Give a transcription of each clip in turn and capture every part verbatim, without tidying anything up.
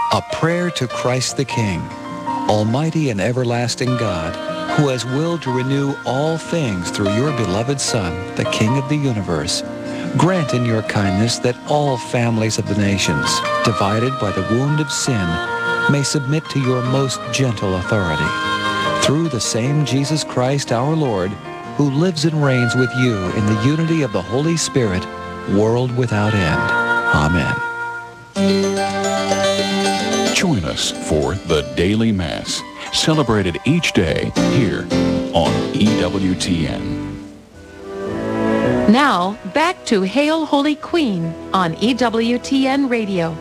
A prayer to Christ the King, Almighty and everlasting God, who has willed to renew all things through your beloved Son, the King of the universe. Grant in your kindness that all families of the nations, divided by the wound of sin, may submit to your most gentle authority. Through the same Jesus Christ our Lord, who lives and reigns with you in the unity of the Holy Spirit, world without end. Amen. Join us for the Daily Mass, celebrated each day here on E W T N. Now, back to Hail Holy Queen on E W T N Radio.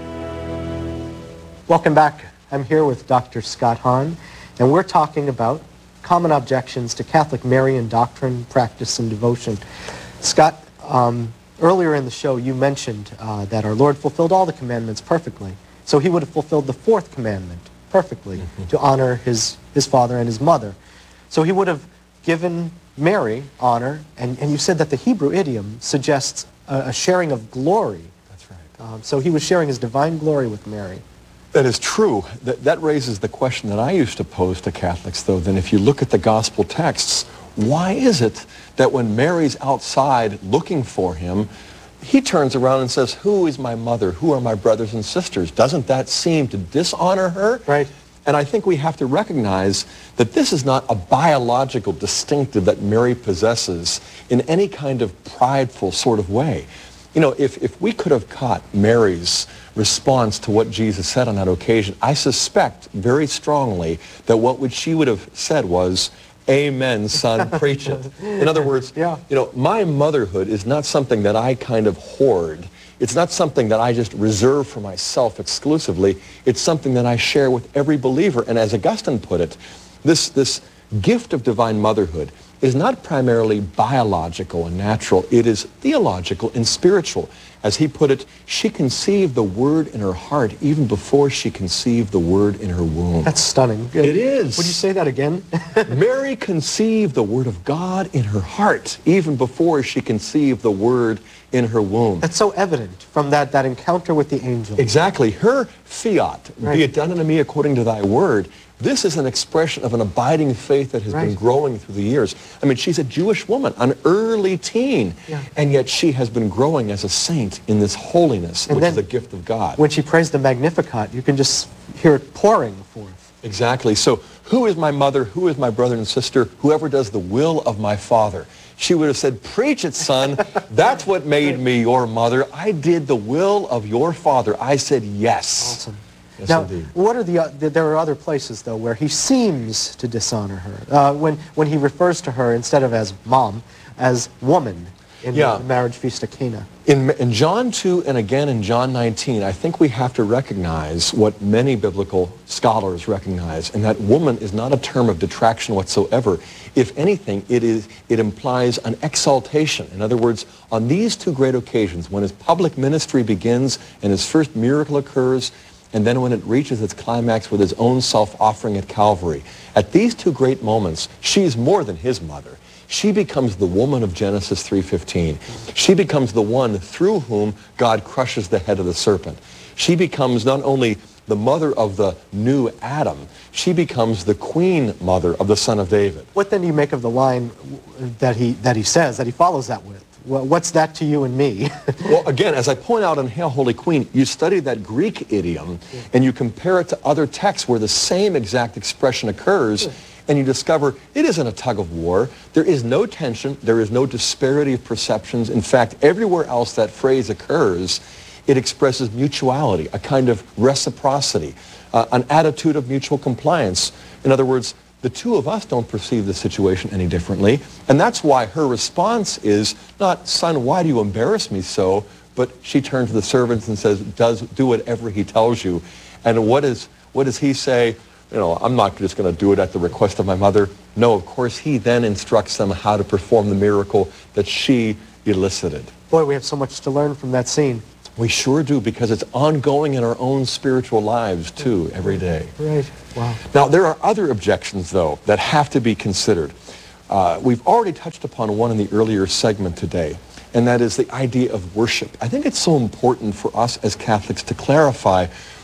Welcome back. I'm here with Doctor Scott Hahn, and we're talking about common objections to Catholic Marian doctrine, practice, and devotion. Scott, um, earlier in the show you mentioned uh, that our Lord fulfilled all the commandments perfectly. So he would have fulfilled the fourth commandment perfectly, mm-hmm. to honor his, his father and his mother. So he would have given Mary honor, and, and you said that the Hebrew idiom suggests a, a sharing of glory. That's right. Um, so he was sharing his divine glory with Mary. That is true. That, that raises the question that I used to pose to Catholics, though, then if you look at the gospel texts, why is it that when Mary's outside looking for him, he turns around and says, who is my mother? Who are my brothers and sisters? Doesn't that seem to dishonor her? Right. And I think we have to recognize that this is not a biological distinctive that Mary possesses in any kind of prideful sort of way. You know, if, if we could have caught Mary's response to what Jesus said on that occasion, I suspect very strongly that what would she would have said was, amen, son, preach it. In other words, yeah. you know, my motherhood is not something that I kind of hoard. It's not something that I just reserve for myself exclusively. It's something that I share with every believer. And as Augustine put it, this, this gift of divine motherhood is not primarily biological and natural. It is theological and spiritual. As he put it, she conceived the Word in her heart even before she conceived the Word in her womb. That's stunning. It is. Would you say that again? Mary conceived the Word of God in her heart even before she conceived the Word in her womb. That's so evident from that, that encounter with the angel. Exactly. Her fiat, right. be it done unto me according to thy word, this is an expression of an abiding faith that has right. been growing through the years. I mean, she's a Jewish woman, an early teen, yeah. and yet she has been growing as a saint in this holiness, and which then, is a gift of God. When she prays the Magnificat, you can just hear it pouring forth. Exactly. So, who is my mother? Who is my brother and sister? Whoever does the will of my Father. She would have said, preach it, son. That's what made me your mother. I did the will of your Father. I said yes. Awesome. Yes, now, indeed. what are the, uh, there are other places, though, where he seems to dishonor her. Uh, when, when he refers to her, instead of as mom, as woman in yeah. the marriage feast of Cana. In, in John two and again in John nineteen, I think we have to recognize what many biblical scholars recognize, and that woman is not a term of detraction whatsoever. If anything, it, is, it implies an exaltation. In other words, on these two great occasions, when his public ministry begins and his first miracle occurs, and then when it reaches its climax with his own self-offering at Calvary, at these two great moments, she's more than his mother. She becomes the woman of Genesis three fifteen. She becomes the one through whom God crushes the head of the serpent. She becomes not only the mother of the new Adam, she becomes the queen mother of the Son of David. What then do you make of the line that he, that he says, that he follows that with? Well, what's that to you and me? Well, again, as I point out in Hail Holy Queen, you study that Greek idiom yeah. and you compare it to other texts where the same exact expression occurs, yeah. and you discover it isn't a tug of war. There is no tension. There is no disparity of perceptions. In fact, everywhere else that phrase occurs, it expresses mutuality, a kind of reciprocity, uh, an attitude of mutual compliance. In other words, the two of us don't perceive the situation any differently, and that's why her response is not, son, why do you embarrass me so? But she turns to the servants and says, does, do whatever he tells you. And what, is, what does he say? You know, I'm not just going to do it at the request of my mother. No, of course, he then instructs them how to perform the miracle that she elicited. Boy, we have so much to learn from that scene. We sure do, because it's ongoing in our own spiritual lives, too, every day. Right. Wow. Now, there are other objections, though, that have to be considered. Uh, we've already touched upon one in the earlier segment today, and that is the idea of worship. I think it's so important for us as Catholics to clarify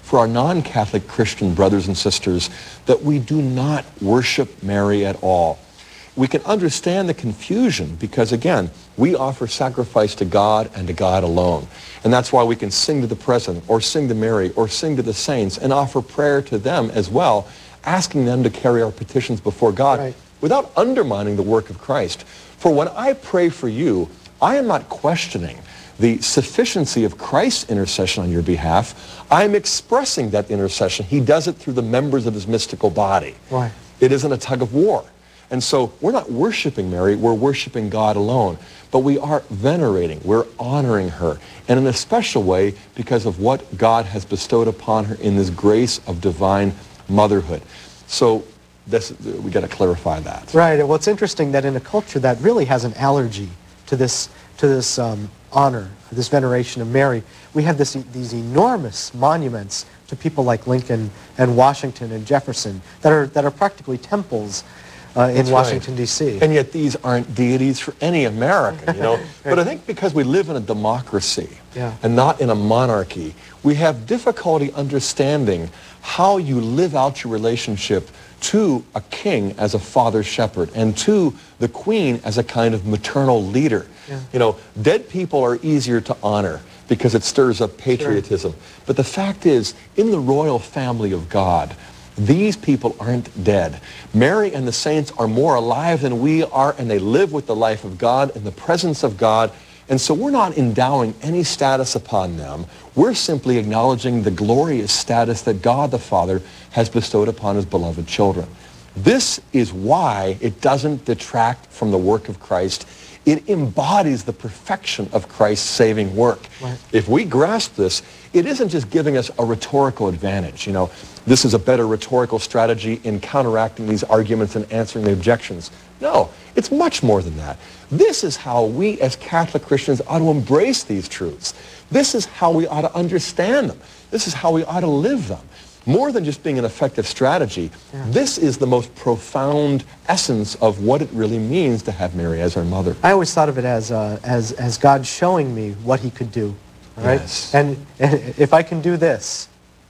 for our non-Catholic Christian brothers and sisters that we do not worship Mary at all. We can understand the confusion because, again, we offer sacrifice to God and to God alone. And that's why we can sing to the present, or sing to Mary, or sing to the saints, and offer prayer to them as well, asking them to carry our petitions before God, right, without undermining the work of Christ. For when I pray for you, I am not questioning the sufficiency of Christ's intercession on your behalf. I'm expressing that intercession. He does it through the members of his mystical body. Right. It isn't a tug of war. And so we're not worshiping Mary, we're worshiping God alone. But we are venerating, we're honoring her. And in a special way because of what God has bestowed upon her in this grace of divine motherhood. So this, we got to clarify that. Right. Well, it's interesting that in a culture that really has an allergy to this, to this um, honor, this veneration of Mary, we have this, these enormous monuments to people like Lincoln and Washington and Jefferson that are, that are practically temples Uh, in That's Washington, right. D C And yet these aren't deities for any American, you know. But I think because we live in a democracy, yeah, and not in a monarchy, we have difficulty understanding how you live out your relationship to a king as a father shepherd and to the queen as a kind of maternal leader. Yeah. You know, dead people are easier to honor because it stirs up patriotism. Sure. But the fact is, in the royal family of God, these people aren't dead. Mary and the saints are more alive than we are, and they live with the life of God in the presence of God. And so we're not endowing any status upon them. We're simply acknowledging the glorious status that God the Father has bestowed upon his beloved children. This is why it doesn't detract from the work of Christ. It embodies the perfection of Christ's saving work. Right. If we grasp this, it isn't just giving us a rhetorical advantage. You know, this is a better rhetorical strategy in counteracting these arguments and answering the objections. No, it's much more than that. This is how we as Catholic Christians ought to embrace these truths. This is how we ought to understand them. This is how we ought to live them. More than just being an effective strategy, yeah, this is the most profound essence of what it really means to have Mary as our mother. I always thought of it as, uh, as, as God showing me what he could do. Right? Yes. And, and if I can do this,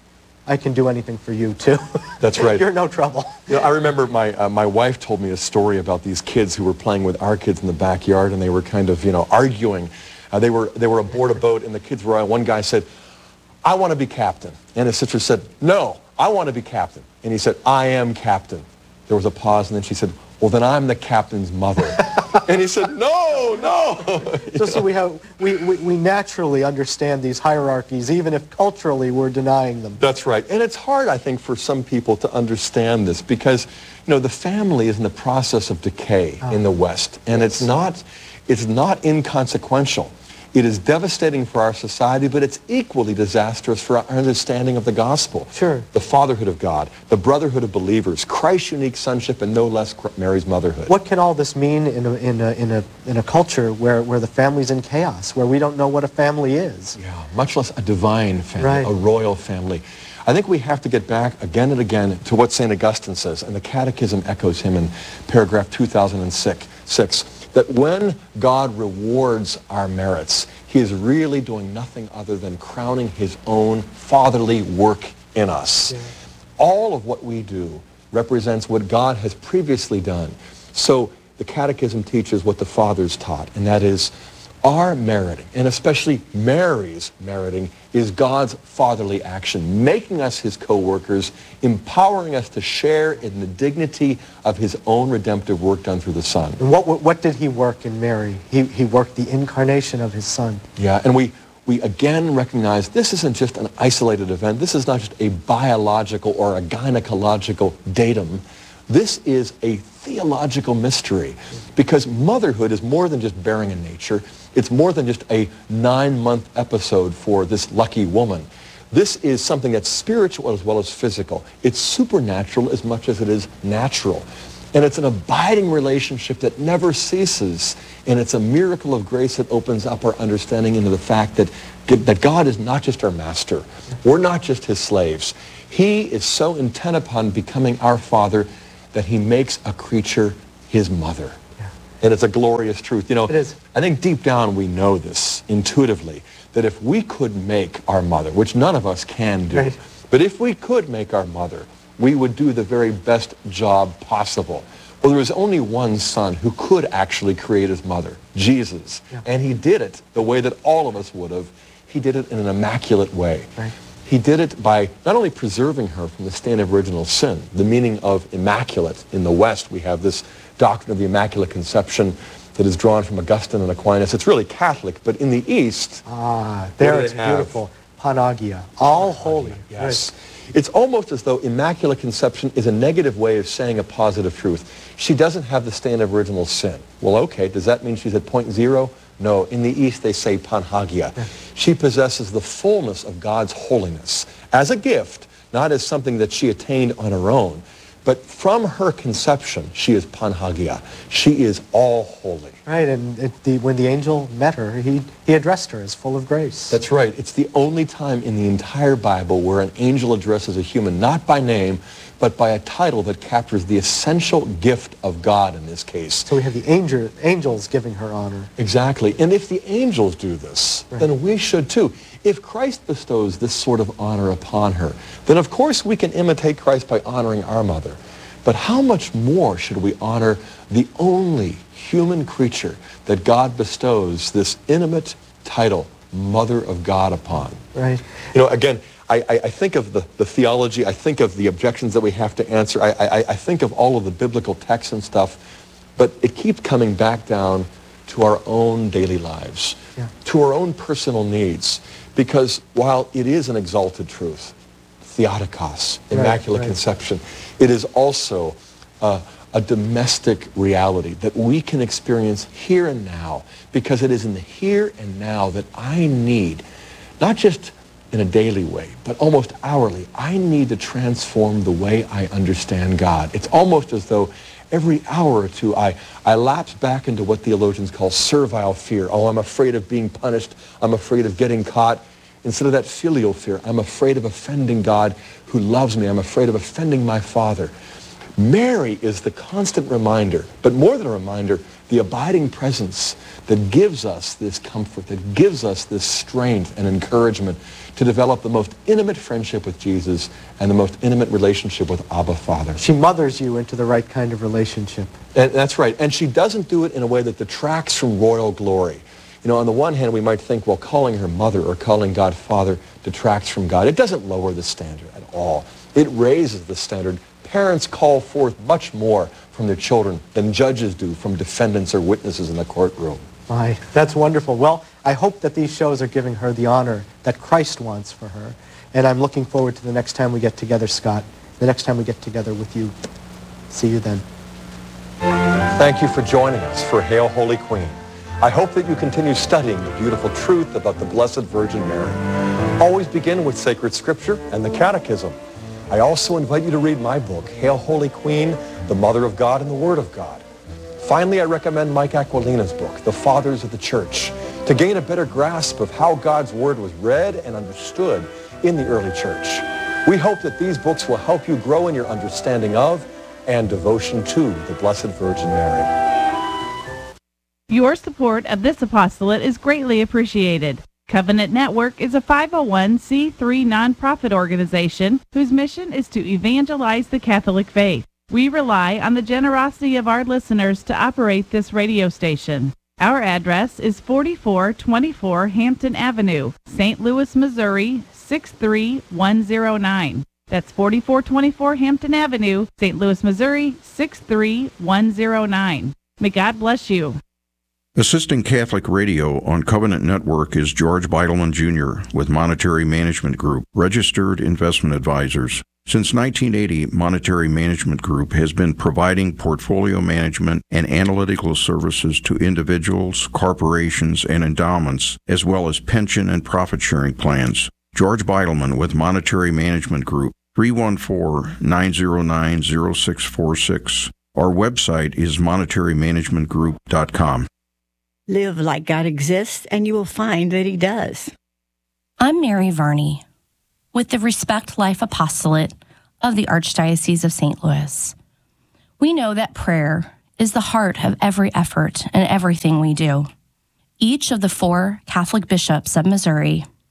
I can do anything for you too. That's right. You're no trouble. You know, I remember my, uh, my wife told me a story about these kids who were playing with our kids in the backyard, and they were kind of, you know, arguing. Uh, they were, they were aboard a boat, and the kids were, one guy said, I want to be captain. And his sister said, no, I want to be captain. And he said, I am captain. There was a pause, and then she said, well, then I'm the captain's mother. And he said, no, no. So, so we, have, we, we, we naturally understand these hierarchies, even if culturally we're denying them. That's right. And it's hard, I think, for some people to understand this because, you know, the family is in the process of decay oh. in the West. And yes. it's not, it's not inconsequential. It is devastating for our society, but it's equally disastrous for our understanding of the gospel. Sure. The fatherhood of God, the brotherhood of believers, Christ's unique sonship, and no less Mary's motherhood. What can all this mean in a, in a, in a, in a culture where, where the family's in chaos, where we don't know what a family is? Yeah, much less a divine family, right. a royal family. I think we have to get back again and again to what Saint Augustine says, and the Catechism echoes him in paragraph two thousand six. That when God rewards our merits, he is really doing nothing other than crowning his own fatherly work in us. Yeah. All of what we do represents what God has previously done. So the Catechism teaches what the Fathers taught, and that is our meriting, and especially Mary's meriting, is God's fatherly action, making us his co-workers, empowering us to share in the dignity of his own redemptive work done through the Son. And what, what did he work in Mary? He, he worked the incarnation of his Son. Yeah, and we, we again recognize this isn't just an isolated event. This is not just a biological or a gynecological datum. This is a theological mystery because motherhood is more than just bearing in nature. It's more than just a nine-month episode for this lucky woman. This is something that's spiritual as well as physical. It's supernatural as much as it is natural. And it's an abiding relationship that never ceases. And it's a miracle of grace that opens up our understanding into the fact that, that God is not just our master. We're not just his slaves. He is so intent upon becoming our Father that he makes a creature his mother. Yeah. And it's a glorious truth. You know, it is. I think deep down we know this intuitively, that if we could make our mother, which none of us can do, right. But if we could make our mother, we would do the very best job possible. Well, there was only one son who could actually create his mother, Jesus. Yeah. And he did it the way that all of us would have. He did it in an immaculate way. Right. He did it by not only preserving her from the stain of original sin, the meaning of immaculate. In the West, we have this doctrine of the Immaculate Conception that is drawn from Augustine and Aquinas. It's really Catholic, but in the East... Ah, there it's beautiful. Panagia, all holy. Yes. Right. It's almost as though Immaculate Conception is a negative way of saying a positive truth. She doesn't have the stain of original sin. Well, okay, does that mean she's at point zero? No, in the East they say Panhagia. Yeah. She possesses the fullness of God's holiness as a gift, not as something that she attained on her own. But from her conception, she is Panhagia. She is all holy. Right, and it, the, when the angel met her, he, he addressed her as full of grace. That's right. It's the only time in the entire Bible where an angel addresses a human, not by name, but by a title that captures the essential gift of God in this case. So we have the angel, angels giving her honor. Exactly. And if the angels do this, right, then we should too. If Christ bestows this sort of honor upon her, then of course we can imitate Christ by honoring our mother. But how much more should we honor the only human creature that God bestows this intimate title, Mother of God, upon? Right. You know, again, I, I, I think of the, the theology, I think of the objections that we have to answer, I, I, I think of all of the biblical texts and stuff, but it keeps coming back down to our own daily lives, yeah, to our own personal needs. Because while it is an exalted truth, Theotokos, Immaculate right, right. Conception, it is also uh, a domestic reality that we can experience here and now, because it is in the here and now that I need, not just in a daily way, but almost hourly, I need to transform the way I understand God. It's almost as though every hour or two I, I lapse back into what theologians call servile fear. Oh, I'm afraid of being punished. I'm afraid of getting caught. Instead of that filial fear, I'm afraid of offending God who loves me. I'm afraid of offending my Father. Mary is the constant reminder, but more than a reminder, the abiding presence that gives us this comfort, that gives us this strength and encouragement to develop the most intimate friendship with Jesus and the most intimate relationship with Abba Father. She mothers you into the right kind of relationship. And that's right. And she doesn't do it in a way that detracts from royal glory. You know, on the one hand, we might think, well, calling her mother or calling God Father detracts from God. It doesn't lower the standard at all. It raises the standard. Parents call forth much more from their children than judges do from defendants or witnesses in the courtroom. My, that's wonderful. Well, I hope that these shows are giving her the honor that Christ wants for her. And I'm looking forward to the next time we get together, Scott. The next time we get together with you. See you then. Thank you for joining us for Hail, Holy Queen. I hope that you continue studying the beautiful truth about the Blessed Virgin Mary. Always begin with sacred scripture and the Catechism. I also invite you to read my book, Hail, Holy Queen, the Mother of God and the Word of God. Finally, I recommend Mike Aquilina's book, The Fathers of the Church, to gain a better grasp of how God's Word was read and understood in the early church. We hope that these books will help you grow in your understanding of and devotion to the Blessed Virgin Mary. Your support of this apostolate is greatly appreciated. Covenant Network is a five oh one c three nonprofit organization whose mission is to evangelize the Catholic faith. We rely on the generosity of our listeners to operate this radio station. Our address is forty-four twenty-four Hampton Avenue, Saint Louis, Missouri, six three one zero nine. That's forty-four twenty-four Hampton Avenue, Saint Louis, Missouri, six three one zero nine. May God bless you. Assisting Catholic Radio on Covenant Network is George Beidelman, Junior with Monetary Management Group, registered investment advisors. Since nineteen eighty, Monetary Management Group has been providing portfolio management and analytical services to individuals, corporations, and endowments, as well as pension and profit-sharing plans. George Beidelman with Monetary Management Group, three one four, nine zero nine, zero six four six. Our website is monetary management group dot com. Live like God exists, and you will find that He does. I'm Mary Verney with the Respect Life Apostolate of the Archdiocese of Saint Louis. We know that prayer is the heart of every effort and everything we do. Each of the four Catholic bishops of Missouri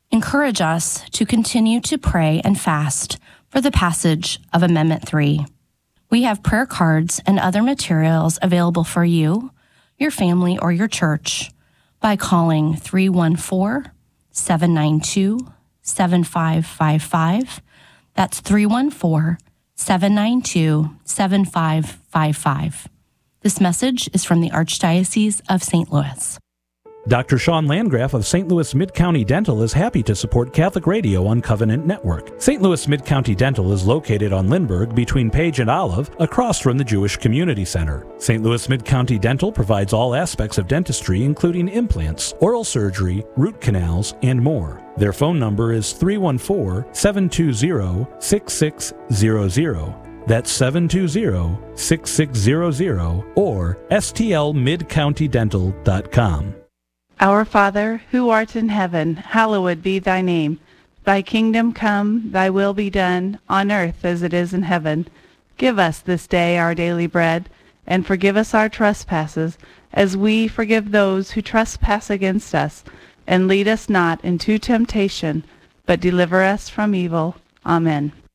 encourage us to continue to pray and fast for the passage of Amendment three. We have prayer cards and other materials available for you, your family, or your church by calling three one four, seven nine two, seven five five five. That's three one four, seven nine two, seven five five five. This message is from the Archdiocese of Saint Louis. Doctor Sean Landgraf of Saint Louis Mid-County Dental is happy to support Catholic Radio on Covenant Network. Saint Louis Mid-County Dental is located on Lindbergh between Page and Olive, across from the Jewish Community Center. Saint Louis Mid-County Dental provides all aspects of dentistry, including implants, oral surgery, root canals, and more. Their phone number is three one four, seven two zero, six six zero zero. That's seven two zero, six six zero zero or S T L mid county dental dot com. Our Father, who art in heaven, hallowed be thy name. Thy kingdom come, thy will be done, on earth as it is in heaven. Give us this day our daily bread, and forgive us our trespasses, as we forgive those who trespass against us. And lead us not into temptation, but deliver us from evil. Amen.